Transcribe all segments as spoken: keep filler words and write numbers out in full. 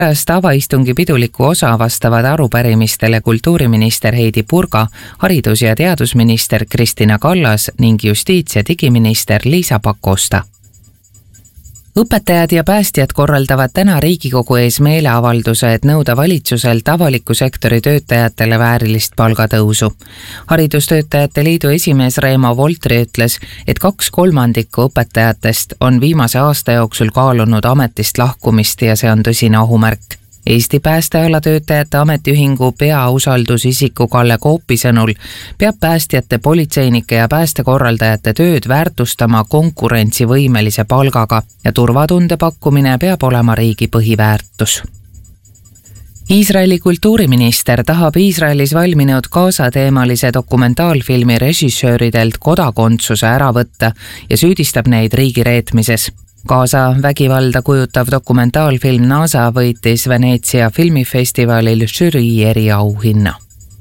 Pärast avaistungi piduliku osa vastavad arupärimistele kultuuriminister Heidi Purga, haridus- ja teadusminister Kristina Kallas ning justiits- ja digiminister Liisa Pakosta. Õpetajad ja päästjad korraldavad täna Riigikogu ees meeleavalduse, et nõuda valitsuselt avaliku sektori töötajatele väärilist palgatõusu. Haridustöötajate liidu esimees Reemo Voltri ütles, et kaks kolmandikku õpetajatest on viimase aasta jooksul kaalunud ametist lahkumist ja see on tõsine ohumärk. Eesti päästealatöötajate ametiühingu peausaldusisiku Kalle Koopi sõnul peab päästjate, politseinike ja päästekorraldajate tööd väärtustama konkurentsivõimelise palgaga ja turvatunde pakkumine peab olema riigi põhiväärtus. Iisraeli kultuuriminister tahab Iisraelis valminud Gaza-teemalise dokumentaalfilmi režissööridelt kodakondsuse ära võtta ja süüdistab neid riigireetmises. Gaza vägivalda kujutav dokumentaalfilm NASA võitis Veneetsia filmifestivalil žürii eriauhinna.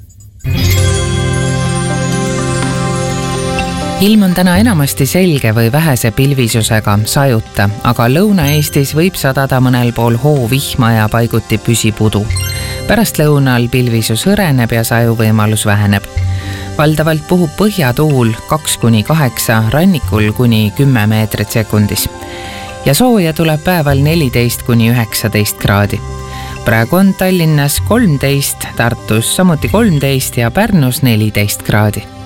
Ilm on täna enamasti selge või vähese pilvisusega, sajuta, aga Lõuna-Eestis võib sadada mõnel pool hoovihma ja paiguti püsipudu. Pärast lõunal pilvisus hõreneb ja sajuvõimalus väheneb. Valdavalt puhub põhjatuul kaks kuni kaheksa, rannikul kuni kümme meetrit sekundis. Ja sooja tuleb päeval neliteist kuni üheksateist kraadi. Praegu on Tallinnas kolmteist, Tartus samuti kolmteist ja Pärnus neliteist kraadi.